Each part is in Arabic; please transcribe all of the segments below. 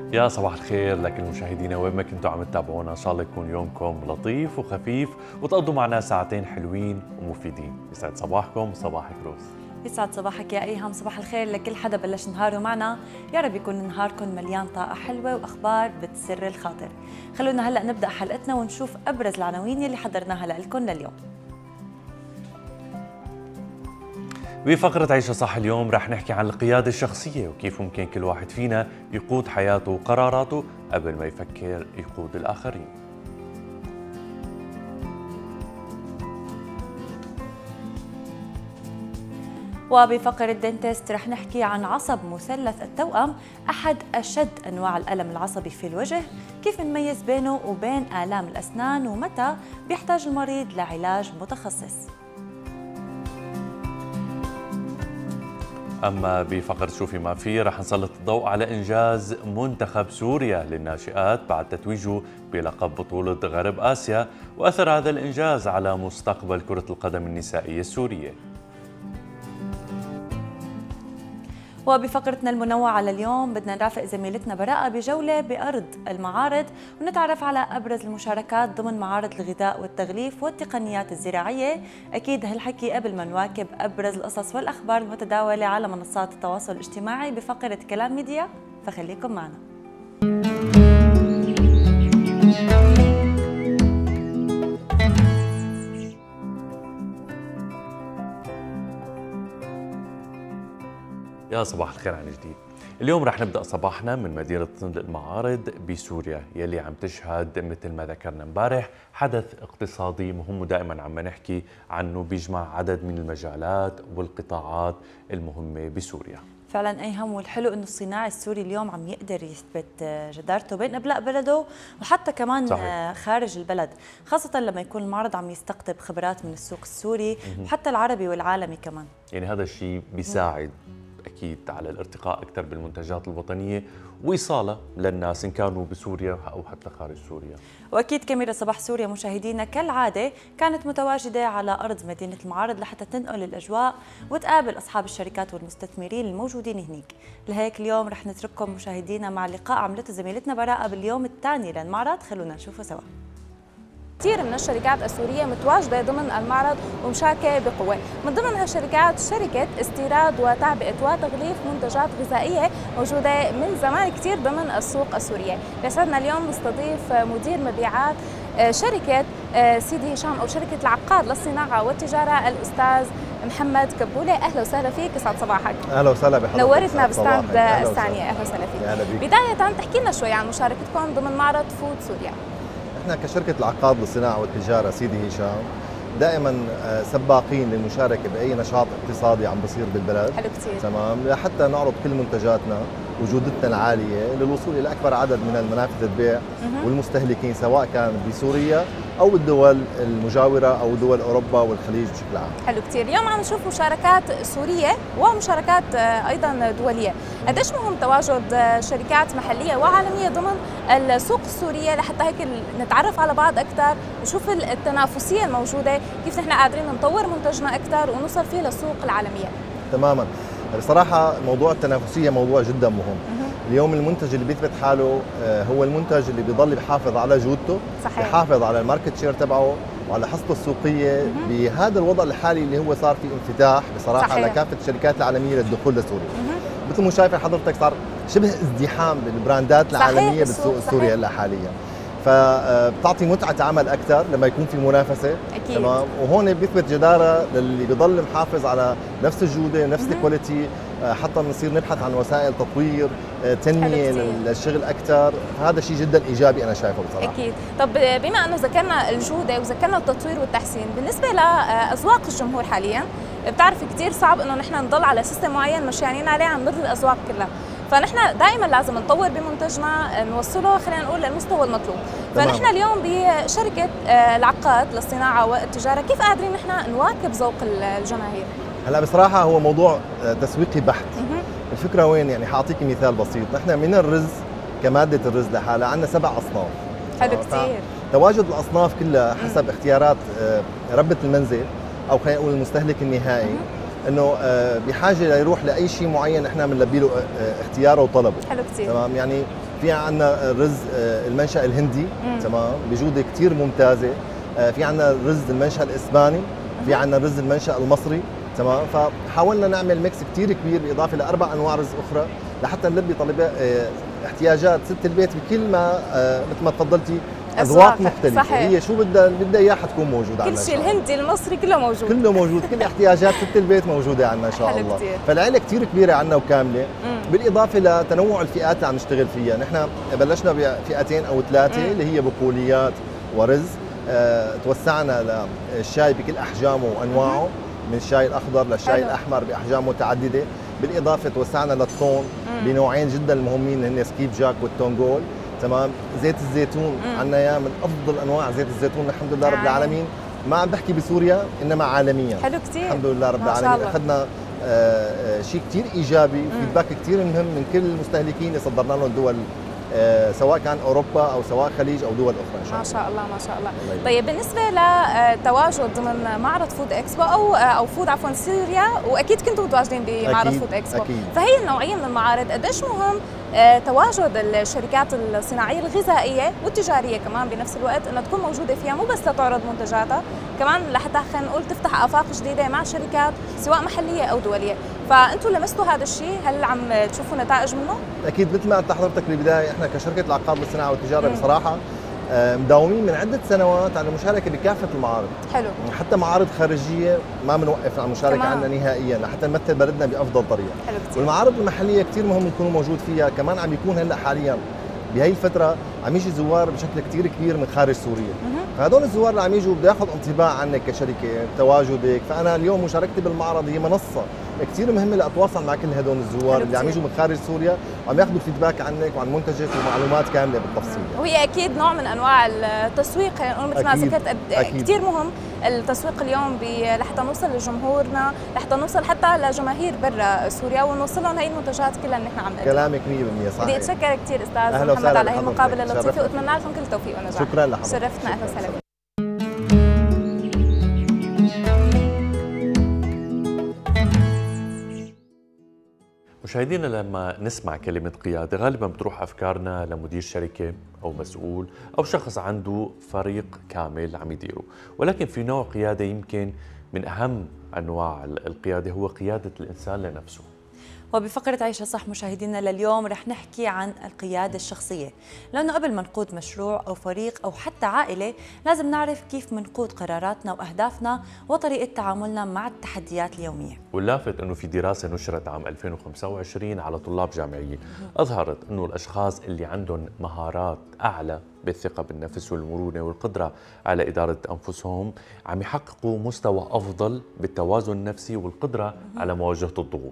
يا صباح الخير لكل مشاهدينا وين ما كنتوا عم تتابعونا، ان شاء الله يكون يومكم لطيف وخفيف وتقضوا معنا ساعتين حلوين ومفيدين. يسعد صباحكم وصباحك روز. يسعد صباحك يا ايهم، صباح الخير لكل حدا بلش نهاره معنا، يا رب يكون نهاركم مليان طاقة حلوة واخبار بتسر الخاطر. خلونا هلا نبدا حلقتنا ونشوف ابرز العناوين يلي حضرناها لكم لليوم. بفقرة عيشة صح اليوم رح نحكي عن القيادة الشخصية وكيف ممكن كل واحد فينا يقود حياته وقراراته قبل ما يفكر يقود الآخرين. وبفقرة دنتست رح نحكي عن عصب مثلث التوأم، أحد أشد أنواع الألم العصبي في الوجه، كيف نميز بينه وبين آلام الأسنان ومتى بيحتاج المريض لعلاج متخصص. أما بفقرة شوفي ما في رح نسلط الضوء على إنجاز منتخب سوريا للناشئات بعد تتويجه بلقب بطولة غرب آسيا وأثر هذا الإنجاز على مستقبل كرة القدم النسائية السورية. وبفقرتنا المنوعة لليوم بدنا نرافق زميلتنا براءة بجولة بأرض المعارض ونتعرف على أبرز المشاركات ضمن معارض الغذاء والتغليف والتقنيات الزراعية. أكيد هالحكي قبل ما نواكب أبرز القصص والأخبار المتداولة على منصات التواصل الاجتماعي بفقرة كلام ميديا، فخليكم معنا. يا صباح الخير عن جديد. اليوم رح نبدأ صباحنا من مدينة المعارض بسوريا يلي عم تشهد مثل ما ذكرنا امبارح حدث اقتصادي مهم ودائما عم نحكي عنه بيجمع عدد من المجالات والقطاعات المهمة بسوريا. فعلا ايهم، والحلو انه الصناعي السوري اليوم عم يقدر يثبت جدارته بين ابناء بلده وحتى كمان صحيح. خارج البلد، خاصة لما يكون المعرض عم يستقطب خبرات من السوق السوري وحتى العربي والعالمي كمان. يعني هذا الشيء بيساعد أكيد على الارتقاء أكثر بالمنتجات الوطنية وإيصالها للناس إن كانوا بسوريا أو حتى خارج سوريا. وأكيد كاميرا صباح سوريا مشاهدينا كالعادة كانت متواجدة على أرض مدينة المعارض لحتى تنقل الأجواء وتقابل أصحاب الشركات والمستثمرين الموجودين هناك. لهيك اليوم رح نترككم مشاهدينا مع لقاء عملته زميلتنا براءة باليوم الثاني للمعرض، خلونا نشوفه سوا. كثير من الشركات السورية متواجدة ضمن المعرض ومشاركة بقوة، من ضمن هالشركات شركة استيراد وتعبئة وتغليف منتجات غذائية موجودة من زمان كثير ضمن السوق السورية. بيسعدنا اليوم نستضيف مدير مبيعات شركة سيدي هشام أو شركة العقاد للصناعة والتجارة الأستاذ محمد كبولة. أهلا وسهلا فيك، يسعد صباحك. أهلا وسهلا بحضرتك، نورتنا بستاند الثانية. أهلا وسهلا فيك. بداية تحكي لنا شوي عن مشاركتكم ضمن معرض فود سوريا. احنا كشركة العقاد للصناعة والتجارة سيدي هشام دائما سباقين للمشاركة بأي نشاط اقتصادي عم بصير بالبلد. حلو كثير. تمام، لحتى نعرض كل منتجاتنا وجودتنا العالية للوصول إلى أكبر عدد من المنافذ البيع والمستهلكين سواء كان بسوريا أو بالدول المجاورة أو دول أوروبا والخليج بشكل عام. حلو كثير. اليوم عم نشوف مشاركات سورية ومشاركات أيضا دولية. قديش مهم تواجد شركات محلية وعالمية ضمن السوق السورية لحتى هيك نتعرف على بعض أكثر ونشوف التنافسية الموجودة، كيف نحن قادرين نطور منتجنا أكثر ونوصل فيه للسوق العالمية. تماما. بصراحة موضوع التنافسية موضوع جدا مهم. اليوم المنتج اللي بيثبت حاله هو المنتج اللي بيضل بيحافظ على جودته، صحيح. بيحافظ على الماركت شير تبعه وعلى حصته السوقية بهذا الوضع الحالي اللي هو صار في انفتاح بصراحة صحيح. لكافة الشركات العالمية للدخول لسوريا. مثل ما شايفة حضرتك صار شبه ازدحام بالبراندات العالمية بالسوق السوري هلا حاليا، فبتعطي متعة عمل أكثر لما يكون في منافسة. أكيد. تمام، وهون بيثبت جدارة للي بيضل محافظ على نفس الجودة نفس الكواليتي، حتى نصير نبحث عن وسائل تطوير تنمية للشغل أكثر. هذا شيء جدا إيجابي أنا شايفه بصراحة. أكيد. طب بما أنه ذكرنا الجودة وذكرنا التطوير والتحسين، بالنسبة لأذواق الجمهور حاليا بتعرف كثير صعب أنه نحن نضل على سيستم معين مشيانين عليه عم نرضي الأذواق كلها، فنحن دائما لازم نطور بمنتجنا نوصله خلينا نقول للمستوى المطلوب. فنحن اليوم بشركة العقاد للصناعة والتجارة كيف قادرين نحن نواكب ذوق الجماهير؟ هلا بصراحة هو موضوع تسويقي بحت. الفكرة وين؟ يعني حاعطيك مثال بسيط، نحن من الرز كمادة الرز لحالها عندنا 7 أصناف. حلو كثير. تواجد الأصناف كلها حسب اختيارات ربة المنزل أو خلينا نقول المستهلك النهائي انه بحاجه ليروح لاي شيء معين احنا بنلبي له اختياره وطلبه. حلو كثير. تمام، يعني في عندنا رز المنشأ الهندي تمام بجوده كثير ممتازه. في عندنا رز المنشأ الاسباني، في عندنا رز المنشأ المصري تمام. فحاولنا نعمل ميكس كثير كبير بالاضافه لاربع انواع رز اخرى لحتى نلبي طلبات احتياجات ست البيت بكل ما مثل ما تفضلتي اذواق مختلفه. صحيح. هي شو بدها اياها حتكون موجوده عندنا. كل شيء الهندي المصري كله موجود، كله موجود، كل احتياجات ست البيت موجوده عندنا ان شاء الله. فالعائله كثير كبيره عندنا وكامله. بالاضافه لتنوع الفئات اللي عم نشتغل فيها، نحن بلشنا بفئتين او ثلاثه اللي هي بقوليات ورز. توسعنا للشاي بكل احجامه وانواعه، من الشاي الاخضر للشاي الاحمر باحجام متعدده. بالاضافه توسعنا للطون بنوعين جدا مهمين هن سكيب جاك والتونغول تمام. زيت الزيتون عندنا اياه من افضل انواع زيت الزيتون الحمد لله رب العالمين. ما عم بحكي بسوريا انما عالميا. حلو كثير الحمد لله رب العالمين. اخذنا شيء كثير ايجابي وفيدباك كثير مهم من كل المستهلكين اللي صدرنا لهم دول سواء كان اوروبا او سواء خليج او دول اخرى ان شاء الله. ما شاء الله ما شاء الله. طيب بالنسبه لتواجد ضمن معرض فود اكسبو او فود عفوا سوريا، واكيد كنتوا متواجدين بمعرض فود اكسبو، فهي النوعيه من المعارض قديش مهم تواجد الشركات الصناعيه الغذائيه والتجاريه كمان بنفس الوقت انها تكون موجوده فيها، مو بس لتعرض منتجاتها، كمان لحتى خلينا نقول تفتح افاق جديده مع شركات سواء محليه او دوليه. فانتم لمستوا هذا الشيء؟ هل عم تشوفوا نتائج منه؟ اكيد مثل ما قلت لحضرتك بالبدايه، احنا كشركه العقار للصناعه والتجاره بصراحه مداومين من عدة سنوات على المشاركة بكافة المعارض. حلو. حتى معارض خارجية ما بنوقف عن المشاركة عندنا نهائيا لحتى نمثل بلدنا بأفضل طريقة. حلو كتير. والمعارض المحلية كثير مهم نكون موجود فيها، كمان عم يكون هلا حاليا بهي الفترة عم يجي زوار بشكل كثير كبير من خارج سوريا. فهدول الزوار اللي عم يجوا بده ياخذ انطباع عنك كشركة بتواجدك، فأنا اليوم مشاركتي بالمعرض هي منصة كثير مهمة لأتواصل مع كل هدول الزوار اللي عم يجوا من خارج سوريا وعم ياخذوا الفيدباك عنك وعن منتجك ومعلومات كاملة بالتفصيل. وهي أكيد نوع من أنواع التسويق، خلينا نقول مثل ما ذكرت كثير مهم التسويق اليوم لحتى نوصل لجمهورنا، لحتى نوصل حتى لجماهير برا سوريا ونوصل لهم هي المنتجات كلها اللي نحن عم نقدمها. كلامك 100% صحيح. بدي أتشكر كثير أستاذ محمد على هي المقابلة اللطيفة وأتمنى لكم كل التوفيق ونجاح. شكرا لحضرتك. شرفتنا، أهلا وسهلا. مشاهدينا، لما نسمع كلمة قيادة غالبا بتروح أفكارنا لمدير شركة أو مسؤول أو شخص عنده فريق كامل عم يديره، ولكن في نوع قيادة يمكن من أهم أنواع القيادة هو قيادة الإنسان لنفسه. وبفقرة عيشة صح مشاهدينا لليوم رح نحكي عن القيادة الشخصية، لأنه قبل ما نقود مشروع أو فريق أو حتى عائلة لازم نعرف كيف منقود قراراتنا وأهدافنا وطريقة تعاملنا مع التحديات اليومية. واللافت أنه في دراسة نشرت عام 2025 على طلاب جامعيين أظهرت أنه الأشخاص اللي عندهم مهارات أعلى بالثقة بالنفس والمرونة والقدرة على إدارة أنفسهم عم يحققوا مستوى أفضل بالتوازن النفسي والقدرة على مواجهة الضغوط.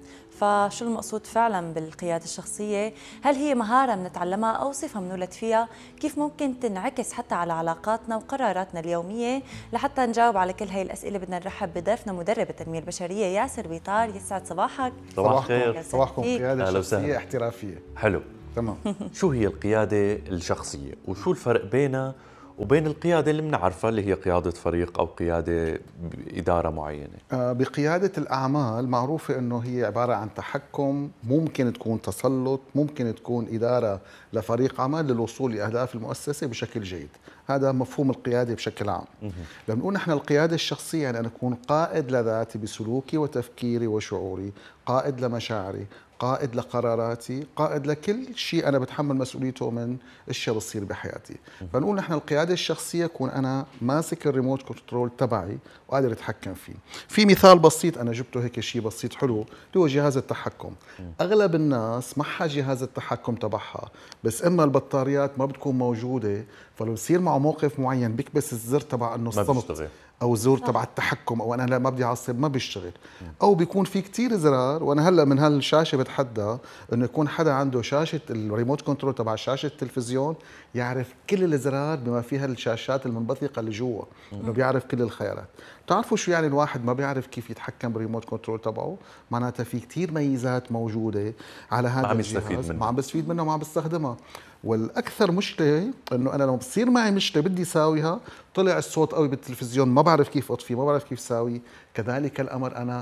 فشو المقصود فعلا بالقيادة الشخصية؟ هل هي مهارة بنتعلمها أو صفة بنولد فيها؟ كيف ممكن تنعكس حتى على علاقاتنا وقراراتنا اليومية؟ لحتى نجاوب على كل هاي الأسئلة بدنا نرحب بضيفنا مدرب التنمية البشرية ياسر بيطار. يسعد صباحك. صباح الخير. صباحكم. قيادة شخصية احترافية. حلو. تمام. شو هي القيادة الشخصية وشو الفرق بينها وبين القيادة اللي بنعرفها اللي هي قيادة فريق أو قيادة إدارة معينة؟ بقيادة الأعمال معروفة أنه هي عبارة عن تحكم، ممكن تكون تسلط، ممكن تكون إدارة لفريق عمل للوصول لأهداف المؤسسة بشكل جيد. هذا مفهوم القيادة بشكل عام. لما نقول نحن القيادة الشخصية يعني أنا أكون قائد لذاتي بسلوكي وتفكيري وشعوري، قائد لمشاعري، قائد لقراراتي، قائد لكل شيء أنا بتحمل مسؤوليته من الشيء بصير بحياتي. فنقول نحن القيادة الشخصية أكون أنا ماسك الريموت كنترول تبعي وقادر أتحكم فيه. في مثال بسيط أنا جبته هيك شيء بسيط حلو اللي هو جهاز التحكم. أغلب الناس معها جهاز التحكم تبعها، بس إما البطاريات ما بتكون موجودة، فلو بصير معه موقف معين بيكبس الزر تبع إنه الصمت او زور تبع التحكم او انا لا ما بدي اعصب ما بيشتغل، او بيكون في كتير زرار. وانا هلا من هالشاشه بتحدى انه يكون حدا عنده شاشه الريموت كنترول تبع شاشه التلفزيون يعرف كل الزرار بما فيها الشاشات المنبثقه اللي جوا، انه بيعرف كل الخيارات. بتعرفوا شو يعني الواحد ما بيعرف كيف يتحكم بالريموت كنترول تبعه؟ معناتها في كتير ميزات موجوده على هذا الجهاز ما عم بستفيد منها وما عم بستخدمها. والاكثر مشكله انه انا لما بصير معي مشكله بدي ساويها، طلع الصوت قوي بالتلفزيون ما بعرف كيف اطفي، ما بعرف كيف ساوي. كذلك الامر انا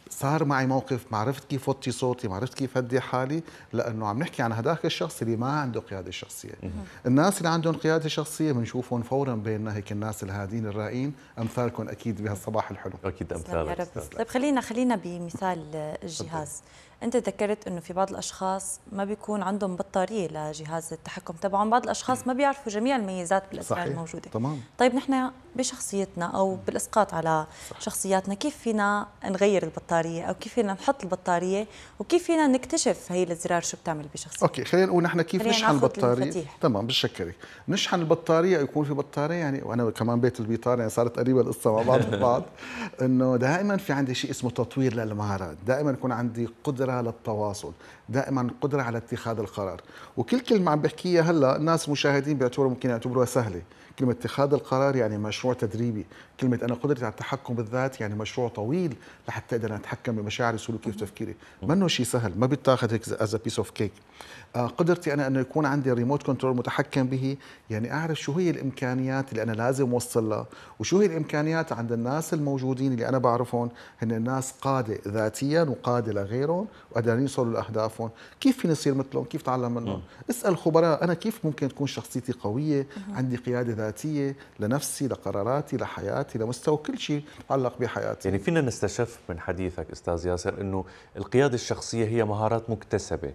صار معي موقف ما عرفت كيف وطي صوتي، ما عرفت كيف هدي حالي، لانه عم نحكي عن هداك الشخص اللي ما عنده قياده شخصيه. الناس اللي عندهم قياده شخصيه بنشوفهم فورا بيننا، هيك الناس الهادين الرائين، امثالكم اكيد بهالصباح الحلو. اكيد يا امثالك رب. أستاذ. طيب خلينا بمثال الجهاز. انت ذكرت انه في بعض الاشخاص ما بيكون عندهم بطاريه لجهاز التحكم تبعهم، بعض الاشخاص ما بيعرفوا جميع الميزات بالاسرار صحيح. الموجوده. تمام. طيب نحن بشخصيتنا او بالاسقاط على شخصياتنا كيف فينا نغير البطاريه او كيف فينا نحط البطاريه وكيف فينا نكتشف هي الزرار شو بتعمل بشخصيتنا؟ اوكي، خلينا نقول نحن كيف خلينا نشحن ناخذ البطاريه. المفاتيح. تمام، بشكرك. نشحن البطاريه، يكون في بطاريه يعني، وانا كمان بيت البيطار يعني صارت قريبه القصه مع بعض البعض. انه دائما في عندي شيء اسمه تطوير للمهارات، دائما يكون عندي قدره للتواصل، دائما قدره على اتخاذ القرار. وكل كلمه عم بحكيها هلا الناس المشاهدين بيعتبروا ممكن يعتبروها سهله. كلمة اتخاذ القرار يعني مشروع تدريبي، كلمة أنا قدرتي على التحكم بالذات يعني مشروع طويل لحتى أقدر أتحكم بمشاعري وسلوكي وتفكيري. منه شيء سهل، ما بيتاخذ هيك از بيس اوف كيك. قدرتي أنا أنه يكون عندي ريموت كنترول متحكم به، يعني أعرف شو هي الإمكانيات اللي أنا لازم أوصل لها، وشو هي الإمكانيات عند الناس الموجودين اللي أنا بعرفهم هن الناس قادة ذاتيا وقادة لغيرهم وقادرين يوصلوا لأهدافهم. كيف فيني أصير مثلهم؟ كيف أتعلم منهم؟ اسأل خبراء، أنا كيف ممكن تكون شخصيتي قوية، عندي قيادة ذاتية لنفسي، لقراراتي، لحياتي، لمستوى كل شيء يتعلق بحياتي. يعني فينا نستشف من حديثك أستاذ ياسر أنه القيادة الشخصية هي مهارات مكتسبة،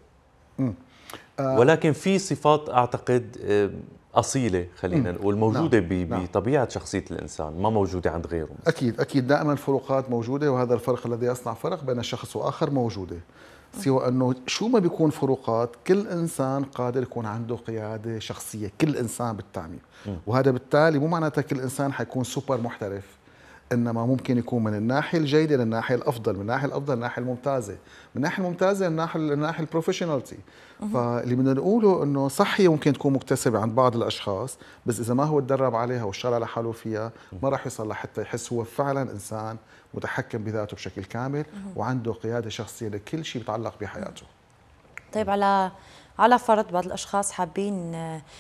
ولكن في صفات أعتقد أصيلة خلينا نقول موجودة نعم. بطبيعة شخصية الإنسان، ما موجودة عند غيره. أكيد دائما الفروقات موجودة، وهذا الفرق الذي يصنع فرق بين شخص وآخر موجودة. سوى أنه شو ما بيكون فروقات، كل إنسان قادر يكون عنده قيادة شخصية، كل إنسان بالتعميم. وهذا بالتالي مو معناته كل إنسان حيكون سوبر محترف، انما ممكن يكون من الناحيه الجيده للناحيه الافضل، من الناحيه الافضل للناحيه الممتازه، من الناحيه الممتازه للناحيه البروفيشنالتي. فاللي بدنا نقوله انه صح هي ممكن تكون مكتسبه عند بعض الاشخاص، بس اذا ما هو تدرب عليها واشتغل على حاله فيها ما راح يوصل لحتى يحس هو فعلا انسان متحكم بذاته بشكل كامل وعنده قياده شخصيه لكل شيء بيتعلق بحياته. طيب على فرض بعض الأشخاص حابين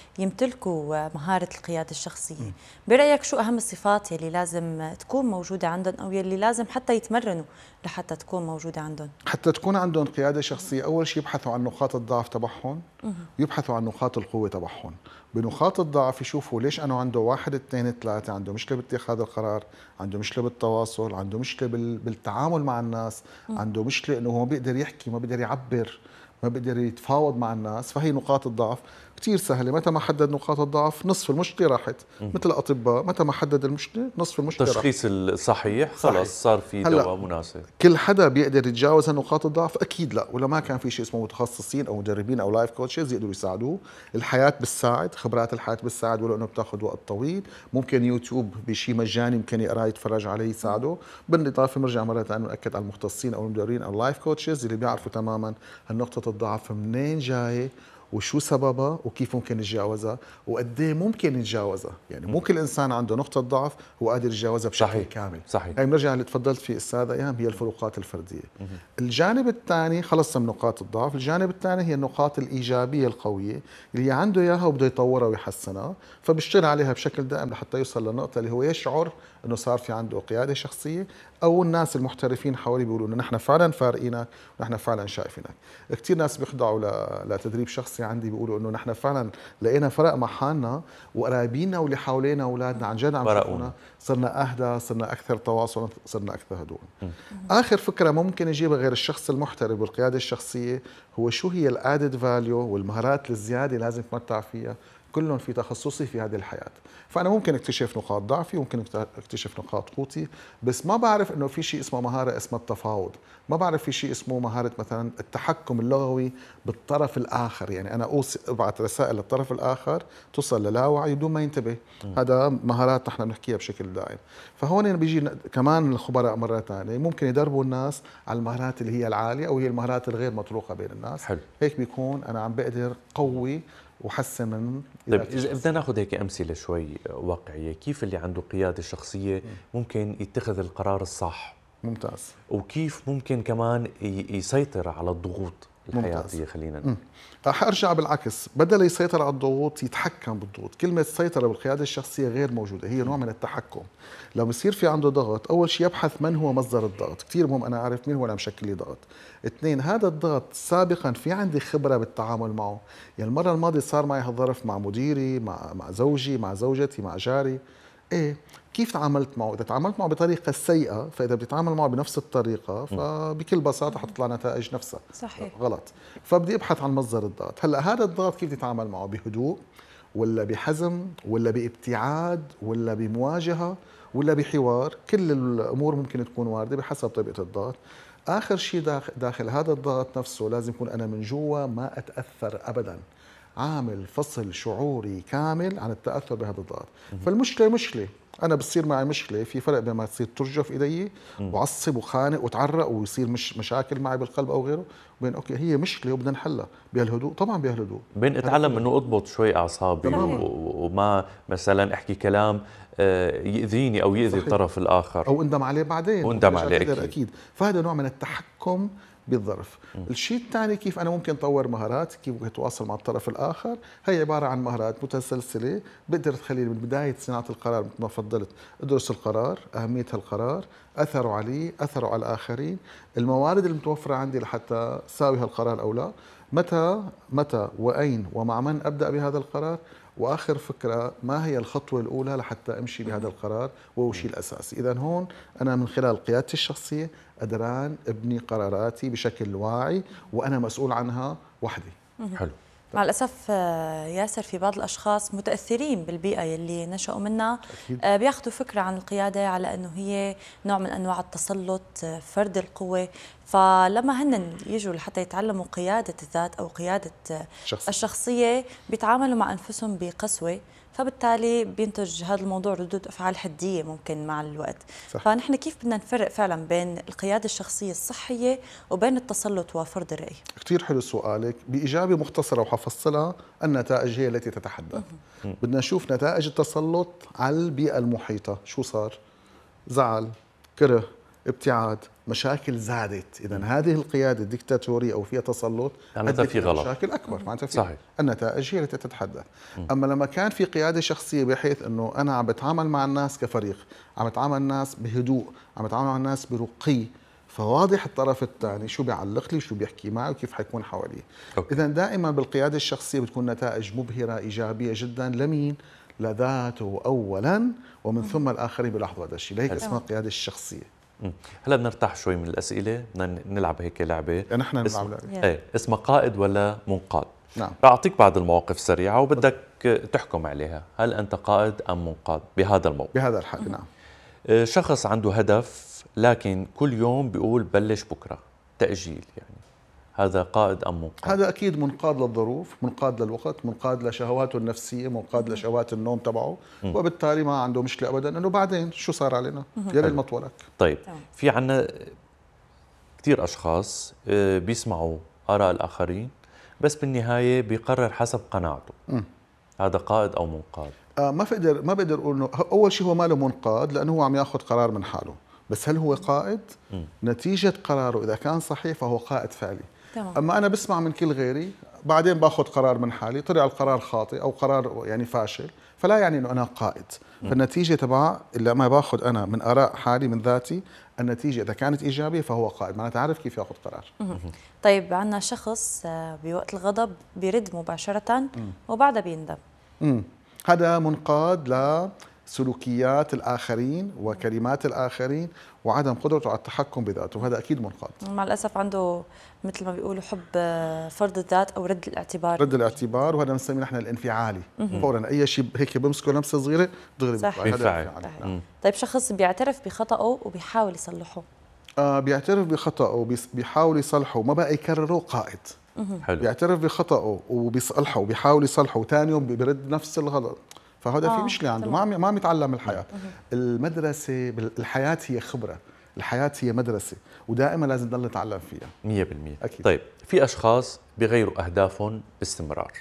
يمتلكوا مهارة القيادة الشخصية، برأيك شو أهم الصفات يلي لازم تكون موجودة عندهم أو يلي لازم حتى يتمرنوا لحتى تكون موجودة عندهم؟ حتى تكون عندهم قيادة شخصية، أول شيء يبحثوا عن نقاط الضعف تبعهم ويبحثوا عن نقاط القوة تبعهم. بنقاط الضعف يشوفوا ليش أنا عنده 1 2 3، عنده مشكلة باتخاذ القرار، عنده مشكلة بالتواصل، عنده مشكلة بالتعامل مع الناس، عنده مشكلة إنه هو ما بيقدر يحكي، ما بيقدر يعبر، ما بيقدر يتفاوض مع الناس. فهي نقاط الضعف كثير سهله، متى ما حدد نقاط الضعف نصف المشكله راحت. مثل الاطباء متى ما حدد المشكله نصف المشكله راحت. التشخيص الصحيح خلص صار في دواء مناسب. كل حدا بيقدر يتجاوز نقاط الضعف؟ اكيد لا، ولا ما كان في شيء اسمه متخصصين او مدربين او لايف كوتشز يقدروا يساعدوه. الحياه بتساعد، خبرات الحياه بتساعد، ولو انه بتاخذ وقت طويل. ممكن يوتيوب بشيء مجاني ممكن يقرا يتفرج عليه يساعده. بالاضافه بنرجع مره ثانيه ناكد على المختصين او المدربين او اللايف كوتشز اللي بيعرفوا تماما نقطه الضعف منين جايه وشو سببها وكيف ممكن نتجاوزها وقد ايه ممكن نتجاوزها. يعني مو كل انسان عنده نقطه ضعف هو قادر يتجاوزها بشكل صحيح. كامل. صحيح. هي بنرجع اللي تفضلت فيه استاذ ايام، هي الفروقات الفرديه. الجانب الثاني خلصنا من نقاط الضعف، الجانب الثاني هي النقاط الايجابيه القويه اللي هي عنده اياها وبده يطورها ويحسنها، فبيشتغل عليها بشكل دائم لحتى يوصل للنقطه اللي هو يشعر انه صار في عنده قياده شخصيه، او الناس المحترفين حواليه بيقولوا انه نحن فعلا فارقينك ونحن فعلا شايفينك. كثير ناس بيخضعوا لتدريب شخصي عندي بيقولوا انه نحن فعلا لقينا فرق مع حالنا وقرايبينا واللي حوالينا اولادنا عن جد عم يشوفونا، صرنا اهدى، صرنا اكثر تواصلا، صرنا اكثر هدوءا. اخر فكره ممكن يجيبها غير الشخص المحترف والقياده الشخصيه هو شو هي الادد فاليو والمهارات الزياده لازم تمتع فيها كلهم في تخصصي في هذه الحياة. فأنا ممكن اكتشف نقاط ضعفي، ممكن اكتشف نقاط قوتي، بس ما بعرف إنه في شيء اسمه مهارة اسمها التفاوض، ما بعرف في شيء اسمه مهارة مثلا التحكم اللغوي بالطرف الآخر. يعني أنا أبعث رسائل للطرف الآخر توصل للاوعي بدون ما ينتبه. هذا مهارات نحن بنحكيها بشكل دائم. فهون بيجي كمان الخبراء مرة ثانية ممكن يدربوا الناس على المهارات اللي هي العالية أو هي المهارات الغير مطروقة بين الناس. حلو. هيك بيكون أنا عم بقدر قوي وحسن من. طيب إذا بدنا ناخذ هيك أمثلة شوي واقعية، كيف اللي عنده قيادة شخصية ممكن يتخذ القرار الصح؟ ممتاز. وكيف ممكن كمان يسيطر على الضغوط؟ الحياتيه خلينا نقول. راح ارجع بالعكس، بدل يسيطر على الضغوط يتحكم بالضغوط. كلمه سيطره بالقياده الشخصيه غير موجوده، هي نوع من التحكم. لما يصير في عنده ضغط، اول شيء يبحث من هو مصدر الضغط، كثير مهم انا اعرف مين هو اللي مشكل لي ضغط. اثنين، هذا الضغط سابقا في عندي خبره بالتعامل معه، يعني المره الماضيه صار معي هالظرف مع مديري، مع زوجي، مع زوجتي، مع جاري. ايه كيف تعاملت معه؟ اذا تعاملت معه بطريقه سيئه، فاذا بتتعامل معه بنفس الطريقه فبكل بساطه حتطلع نتائج نفسها صحيح. غلط. فبدي ابحث عن مصدر الضغط. هلا هذا الضغط كيف تتعامل معه؟ بهدوء ولا بحزم ولا بابتعاد ولا بمواجهه ولا بحوار؟ كل الامور ممكن تكون وارده بحسب طبيعه الضغط. اخر شيء داخل هذا الضغط نفسه لازم يكون انا من جوا ما اتاثر ابدا، عامل فصل شعوري كامل عن التاثر بهذا الضغط. فالمشكله مشكله، انا بصير معي مشكله، في فرق بين ما تصير ترجف ايدي وعصب وخانق وتعرق ويصير مشاكل معي بالقلب او غيره، وبين اوكي هي مشكله وبدنا نحلها بهالهدوء. طبعا بهالهدوء، بين اتعلم انه اضبط شوي اعصابي وما مثلا احكي كلام يأذيني او يأذي صحيح. الطرف الاخر او اندم عليه بعدين، واندم عليه اكيد. فهذا نوع من التحكم بالظرف. الشيء الثاني كيف انا ممكن اطور مهارات، كيف ممكن اتواصل مع الطرف الاخر، هي عباره عن مهارات متسلسله بقدر تخليني من بدايه صناعه القرار مثل ما فضلت ادرس القرار، اهميه القرار، اثره علي، اثره على الاخرين، الموارد المتوفره عندي لحتى اساوي هالقرار او لا، متى واين ومع من ابدا بهذا القرار، واخر فكره ما هي الخطوه الاولى لحتى امشي بهذا القرار وهو الشيء الاساسي. اذا هون انا من خلال قيادتي الشخصيه قدران ابني قراراتي بشكل واعي وانا مسؤول عنها وحدي. حلو. مع الأسف ياسر في بعض الأشخاص متأثرين بالبيئة يلي نشأوا منها، بياخذوا فكرة عن القيادة على أنه هي نوع من أنواع التسلط، فرض القوة. فلما هن يجوا لحتى يتعلموا قيادة الذات أو قيادة الشخصية بيتعاملوا مع أنفسهم بقسوة، فبالتالي بينتج هذا الموضوع ردود أفعال حدية ممكن مع الوقت. صح. فنحن كيف بدنا نفرق فعلا بين القيادة الشخصية الصحية وبين التسلط وفرض الرأي؟ كثير حلو سؤالك. بإجابة مختصرة وحفصلها، النتائج هي التي تتحدث. بدنا نشوف نتائج التسلط على البيئة المحيطة. شو صار؟ زعل، كره، ابتعاد، مشاكل زادت. إذا هذه القيادة الدكتاتورية أو فيها تسلط معناتها في غلط، مشاكل أكبر. معناتها في صحيح. النتائج هي التي تتحدث. أما لما كان في قيادة شخصية بحيث أنه أنا عم بتعامل مع الناس كفريق، عم بتعامل الناس بهدوء، عم بتعامل مع الناس برقي، فواضح الطرف الثاني شو بيعلق لي، شو بيحكي معي، وكيف حيكون حواليه. إذا دائما بالقيادة الشخصية بتكون نتائج مبهرة إيجابية جدا. لمين؟ لذاته أولا ومن ثم الآخرين بيلاحظوا هذا الشيء. لهيك اسمها القيادة الشخصية. هلا بنرتاح شوي من الأسئلة، بدنا نلعب هيك لعبة. نحن نلعب لعبة. ايه اسمها قائد ولا منقاد. نعم. راح أعطيك بعض المواقف سريعة وبدك تحكم عليها، هل أنت قائد أم منقاد بهذا الموقف؟ بهذا الحال. نعم. شخص عنده هدف لكن كل يوم بيقول بلش بكرة، تأجيل، يعني هذا قائد أم منقاد؟ هذا أكيد منقاد للظروف، منقاد للوقت، منقاد لشهواته النفسية، منقاد لشهوات النوم تبعه، وبالتالي ما عنده مشكلة أبدا أنه بعدين شو صار علينا يا ريت مطولك. طيب في عنا كثير أشخاص بيسمعوا آراء الآخرين بس بالنهاية بيقرر حسب قناعته. هذا قائد أو منقاد؟ ما بقدر أقول إنه أول شيء هو ما له منقاد لأنه هو عم ياخذ قرار من حاله، بس هل هو قائد؟ نتيجة قراره إذا كان صحيح فهو قائد فعلي. تمام. أما أنا بسمع من كل غيري بعدين باخذ قرار من حالي، طلع القرار خاطئ أو قرار يعني فاشل، فلا يعني إنه أنا قائد. فالنتيجة تبع اللي ما باخذ أنا من آراء حالي من ذاتي، النتيجة إذا كانت إيجابية فهو قائد، معناتها عارف كيف ياخذ قرار. طيب عندنا شخص بوقت الغضب بيرد مباشرة وبعدها بيندم. هذا منقاد لسلوكيات الآخرين وكلمات الآخرين وعدم قدرته على التحكم بذاته، وهذا أكيد منقاد. مع الأسف عنده مثل ما بيقولوا حب فرض الذات أو رد الاعتبار. رد الاعتبار، وهذا بنسميه نحن الانفعالي. فورا أي شيء هيك بمسكه لمسة صغيرة دغري بينفعل. طيب شخص بيعترف بخطأه وبيحاول يصلحه. بيعترف بخطأه وبيحاول يصلحه وما بقى يكرره، قائد. حلو. بيعترف بخطأه وبيصلحه وبيحاول يصلحه وثاني يوم بيرد نفس الغلط، فهذا في مشكلة عنده. ما عم يتعلم الحياة. المدرسة الحياة هي خبرة، الحياة هي مدرسة ودائما لازم نضل نتعلم فيها 100%. أكيد. طيب في أشخاص بغيروا أهدافهم باستمرار،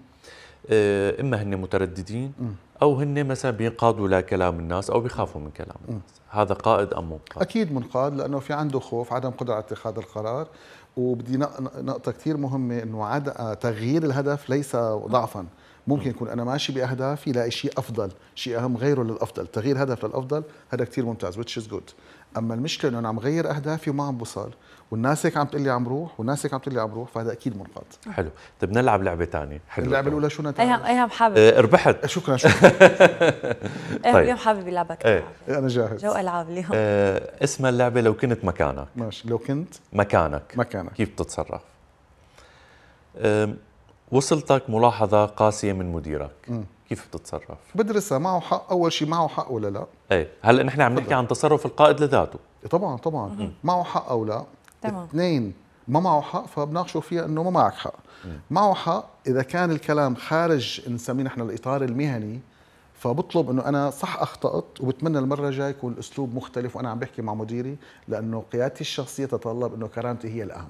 إما هن مترددين أو هن مثلا بينقادوا لكلام الناس أو بيخافوا من كلام الناس، هذا قائد أم منقاد؟ أكيد منقاد، لأنه في عنده خوف، عدم قدرة على اتخاذ القرار، وبدي نقطة كثير مهمة انه تغيير الهدف ليس ضعفا. ممكن يكون انا ماشي باهدافي لاقي شيء افضل، شيء اهم غيره للافضل، تغيير هدف للافضل هذا كثير ممتاز which is good. اما المشكلة انه انا عم غير اهدافي وما عم بوصل، والناس هيك عم تقول لي عم روح، والناس هيك عم تقول لي عم روح، فهذا اكيد منقط. حلو. طيب نلعب لعبه ثانيه حلوه. اللعبة الاولى شو نتائج؟ ايهم حابب ربحت. شكرا ايهم طيب. اليوم حابب يلعبك ايه. انا جاهز. جو العاب اليوم. اسمها اللعبه لو كنت مكانك. ماشي. لو كنت مكانك كيف بتتصرف؟ وصلتك ملاحظه قاسيه من مديرك، كيف بتتصرف؟ بدرسها، معه حق اول شيء، معه حق ولا لا؟ ايه هلا نحن عم نحكي عن تصرف القائد لذاته. طبعا معه حق او لا. تمام. اثنين ما معه حق فبناقشه فيها انه ما معك حق. معه حق اذا كان الكلام خارج نسميه نحن الاطار المهني، فبطلب انه انا صح اخطات وبتمنى المره الجايه يكون الاسلوب مختلف وانا عم بحكي مع مديري، لانه قيادتي الشخصيه تتطلب انه كرامتي هي الاهم.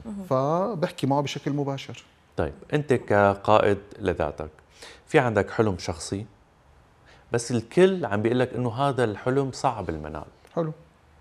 فبحكي معه بشكل مباشر. طيب انت كقائد لذاتك في عندك حلم شخصي بس الكل عم بيقول لك انه هذا الحلم صعب المنال. حلو.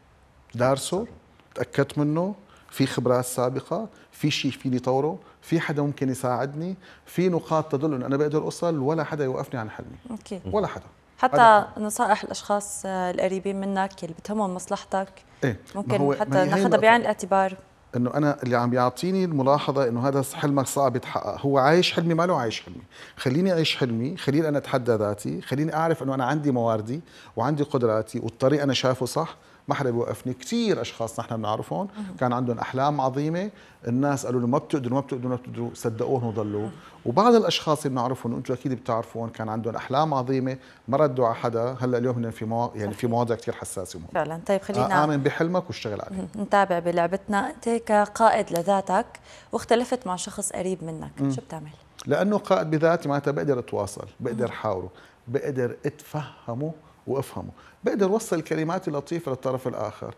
دارسه، تاكدت منه، في خبرات سابقه، في شيء فيني طوره، في حدا ممكن يساعدني، في نقاط تدل انه انا بقدر اوصل ولا حدا يوقفني عن حلمي. اوكي. ولا حدا. حتى نصائح الاشخاص القريبين منك اللي بتهمهم مصلحتك ايه ممكن حتى ناخذها بعين الاعتبار. انه انا اللي عم يعطيني الملاحظه انه هذا حلمك صعب يتحقق، هو عايش حلمي ما له عايش حلمي، خليني اعيش حلمي، خليني انا اتحدى ذاتي، خليني اعرف انه انا عندي مواردي وعندي قدراتي والطريق انا شايفه صح، ما حدا بيوقفني. كثير اشخاص نحن بنعرفهم كان عندهم احلام عظيمه، الناس قالوا لهم ما بتقدروا صدقوهم وضلوا. وبعض الاشخاص اللي بنعرفهم وانتم اكيد بتعرفون كان عندهم احلام عظيمه ما ردوا على حدا، هلا اليوم هن في مواضيع كثير حساسه ومهمه. فعلا. طيب خلينا امن بحلمك واشتغل عليه. نتابع بلعبتنا. انت كقائد لذاتك واختلفت مع شخص قريب منك، شو بتعمل؟ لانه قائد بذاتي معناتها بقدر اتواصل، بقدر احاوره، بقدر اتفهمه وافهمه، بقدر اوصل الكلمات اللطيفه للطرف الاخر.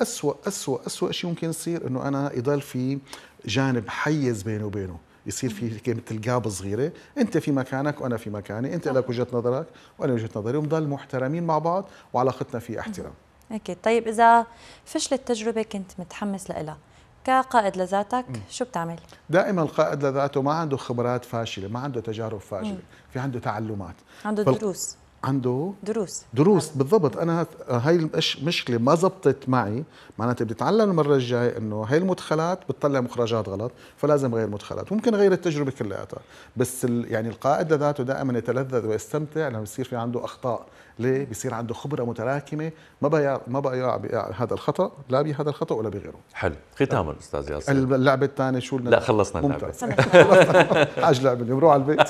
اسوء شيء ممكن يصير انه انا يضل في جانب حيز بيني وبينه، يصير في مثل جاب صغيره، انت في مكانك وانا في مكاني، انت لك وجهه نظرك وانا وجهه نظري، ونضل محترمين مع بعض وعلاقتنا في احترام. اكيد. طيب اذا فشلت تجربه كنت متحمس لها كقائد لذاتك شو بتعمل؟ دائما القائد لذاته ما عنده خبرات فاشله، ما عنده تجارب فاشله، في عنده تعلمات، عنده دروس. عنده دروس بالضبط. انا هاي المشكله ما زبطت معي، معناتها بدي اتعلم المره الجايه انه هاي المدخلات بتطلع مخرجات غلط، فلازم غير مدخلات. ممكن غير التجربه كلياتها، بس يعني القائد لذاته دائما يتلذذ ويستمتع لما يصير في عنده اخطاء. ليه؟ بيصير عنده خبره متراكمه، ما بقى يقع هذا الخطا، لا بهذا الخطا ولا بغيره. حلو. ختاما استاذ ياسر، اللعبه الثانيه شو؟ لا خلصنا اللعبه. حاج لعبه اليوم روح على البيت.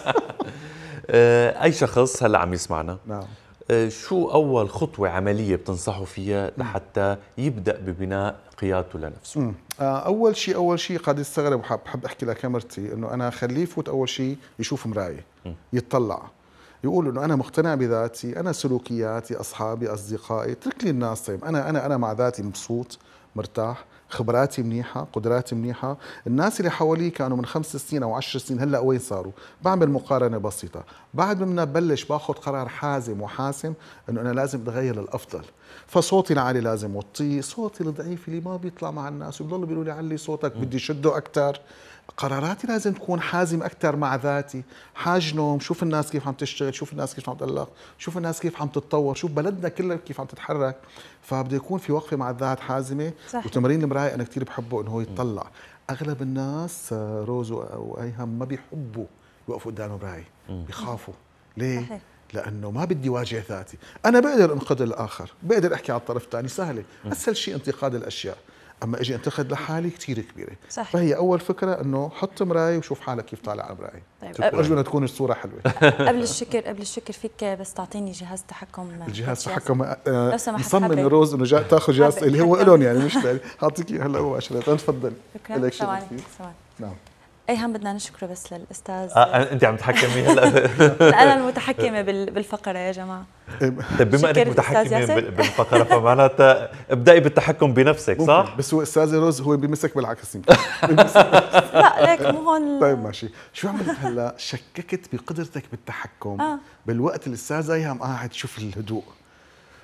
اي شخص هلا عم يسمعنا، نعم، شو اول خطوه عمليه بتنصحه فيها لحتى يبدا ببناء قيادته لنفسه؟ اول شيء قد يستغرب وبحب احكي لكاميرتي انه انا خليه يفوت اول شيء يشوف مرايه، يتطلع، يقول انه انا مقتنع بذاتي، انا سلوكياتي، اصحابي، اصدقائي، اترك لي الناس. طيب انا مع ذاتي مبسوط مرتاح، خبراتي منيحه، قدراتي منيحه، الناس اللي حوالي كانوا من 5 سنين او 10 سنين هلا وين صاروا؟ بعمل مقارنه بسيطه، بعد ما ببلش باخذ قرار حازم وحاسم انه انا لازم اتغير للافضل. فصوتي العالي لازم وطيه، صوتي الضعيف اللي ما بيطلع مع الناس وبضلوا بيقولوا لي علي صوتك بدي شده اكثر. قراراتي لازم تكون حازم اكثر مع ذاتي، حاجنهم، شوف الناس كيف عم تشتغل، شوف الناس كيف عم تتألق، شوف الناس كيف عم تتطور، شوف بلدنا كلها كيف عم تتحرك. فبده يكون في وقفه مع الذات حازمه. صحيح. وتمرين المرايه انا كثير بحبه انه هو يتطلع. اغلب الناس روز او ايهم ما بيحبوا يوقفوا قدام المرايه، بيخافوا. ليه؟ صحيح. لانه ما بدي واجه ذاتي. انا بقدر انقذ الاخر، بقدر احكي على الطرف الثاني، سهله، اسهل شيء انتقاد الاشياء، اما اجي انتقد لحالي كثير كبيره. صحيح. فهي اول فكره انه حط مرايه وشوف حالك كيف طالع على المرايه. طيب ارجو انها تكون الصوره حلوه. قبل الشكر فيك بس تعطيني جهاز تحكم. الجهاز تحكم لو سمحت مصمم حابة. روز انه تاخذ جهاز اللي هو لهم يعني مش اعطيك هلا مباشره. تفضلي. شكرا. لك شرف ثواني فيه. ثواني. نعم. ايهم بدنا نشكره بس للاستاذ. انت عم تحكمي هلا. انا المتحكمه بالفقره يا جماعه. طيب بما انك شكر متحكمه أستاذ ياسر. بالفقره فمعناتها ابدأي بالتحكم بنفسك، صح؟ ممكن. بس هو استاذ روز هو بيمسك بالعكس يمكن. لا ليك مو هون. طيب ماشي. شو عملت هلا؟ شككت بقدرتك بالتحكم بالوقت اللي الاستاذ ايهم قاعد. شوف الهدوء،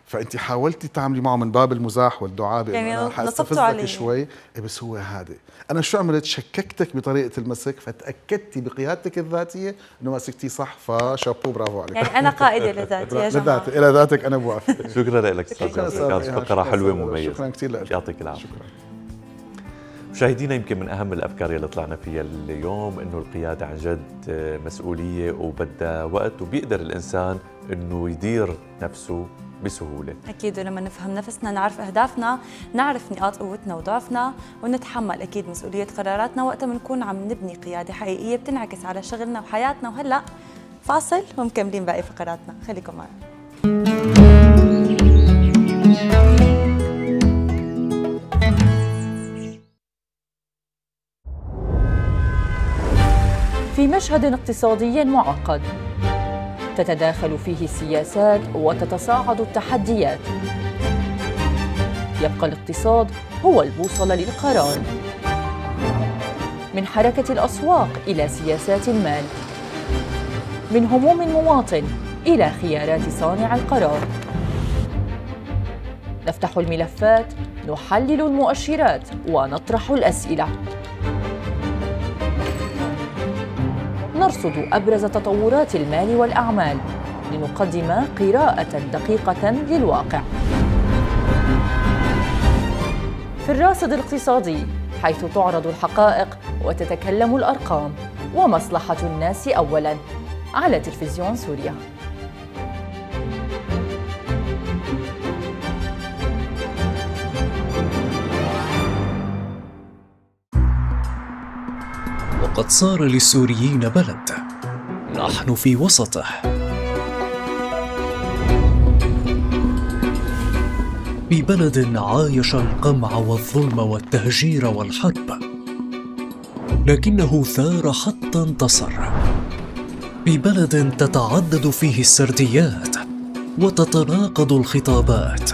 فانت حاولتي تعملي معه من باب المزاح والدعابه، يعني انا نصبتوا حاستفزك عليه شوي، بس هو هادئ. انا شو عملت؟ شككتك بطريقه المسك، فتاكدتي بقيادتك الذاتيه انه مسكتي صح، فشابو برافو عليك. يعني انا قائده لذاتي يا جماعه. لذاتي الى ذاتك انا بوافق. شكرا لك استاذ شكرا ياسر، كانت أستاذ فقره إيهاب. حلوه شكراً ومميزه. شكرا كثير لك. يعطيك العافيه. شكرا. مشاهدينا، يمكن من اهم الافكار اللي طلعنا فيها اليوم انه القياده عن جد مسؤوليه وبدها وقت، وبيقدر الانسان انه يدير نفسه بسهوله. اكيد، ولما نفهم نفسنا نعرف اهدافنا، نعرف نقاط قوتنا وضعفنا، ونتحمل اكيد مسؤوليه قراراتنا وقتها بنكون عم نبني قياده حقيقيه بتنعكس على شغلنا وحياتنا. وهلا فاصل ومكملين باقي فقراتنا، خليكم معنا. في مشهد اقتصادي معقد تتداخل فيه السياسات وتتصاعد التحديات، يبقى الاقتصاد هو البوصلة للقرار. من حركة الأسواق إلى سياسات المال، من هموم المواطن إلى خيارات صانع القرار. نفتح الملفات، نحلل المؤشرات ونطرح الأسئلة، نرصد أبرز تطورات المال والأعمال لنقدم قراءة دقيقة للواقع. في الراصد الاقتصادي، حيث تعرض الحقائق وتتكلم الأرقام، ومصلحة الناس أولاً، على تلفزيون سوريا. وقد صار للسوريين بلد نحن في وسطه، ببلد عايش القمع والظلم والتهجير والحرب، لكنه ثار حتى انتصر، ببلد تتعدد فيه السرديات وتتناقض الخطابات.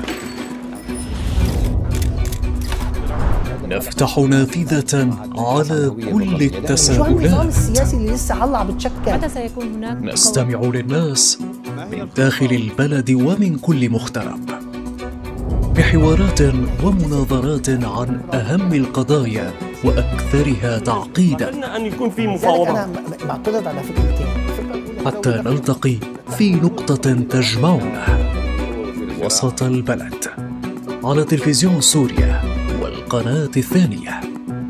نفتح نافذة على كل التساؤلات. شو النظام السياسي اللي لسه هلا عم بتشكل؟ متى سيكون هناك نستمع للناس من داخل البلد ومن كل مغترب، بحوارات ومناظرات عن أهم القضايا وأكثرها تعقيداً، أن يكون في مفاوضات. أنا معترض على فكرتين. حتى نلتقي في نقطة تجمعنا وسط البلد، على تلفزيون سوريا والقناة الثانية.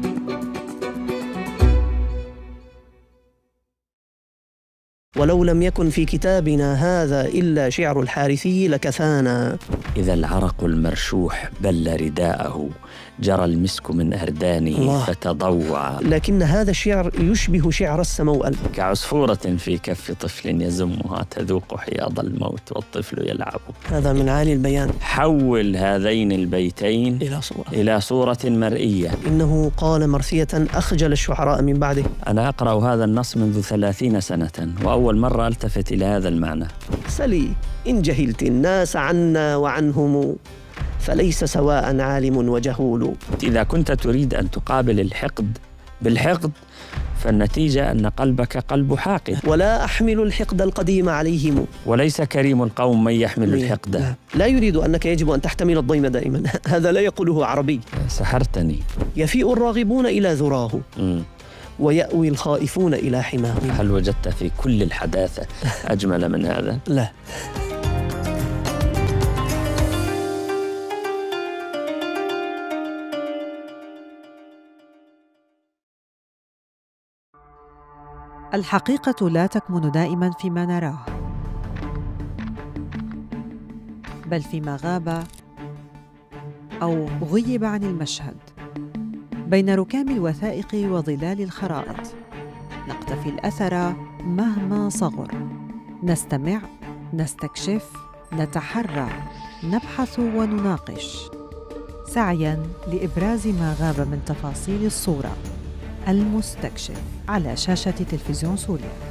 ولو لم يكن في كتابنا هذا إلا شعر الحارثي لكفانا. إذا العرق المرشوح بل رداءه، جرى المسك من أردانه فتضوع. لكن هذا الشعر يشبه شعر السموأل، كعصفورة في كف طفل يزمها تذوق حياض الموت والطفل يلعب. هذا من عالي البيان. حول هذين البيتين إلى صورة مرئية. إنه قال مرثية أخجل الشعراء من بعده. أنا أقرأ هذا النص منذ 30 سنة، وأول مرة ألتفت إلى هذا المعنى. سلي إن جهلت الناس عنا وعنهم، فليس سواء عالم وجهول. إذا كنت تريد أن تقابل الحقد بالحقد، فالنتيجة أن قلبك قلب حاقد. ولا أحمل الحقد القديم عليهم. وليس كريم القوم من يحمل الحقد. لا يريد أنك يجب أن تحتمل الضيم دائما. هذا لا يقوله عربي. سحرتني. يفيء الراغبون إلى ذراه، ويأوي الخائفون إلى حماه. هل وجدت في كل الحداثة أجمل من هذا؟ لا. الحقيقة لا تكمن دائماً فيما نراه، بل فيما غاب أو غيب عن المشهد، بين ركام الوثائق وظلال الخرائط. نقتفي الأثر مهما صغر، نستمع، نستكشف، نتحرى، نبحث ونناقش، سعياً لإبراز ما غاب من تفاصيل الصورة. المستكشف على شاشة تلفزيون سوريا.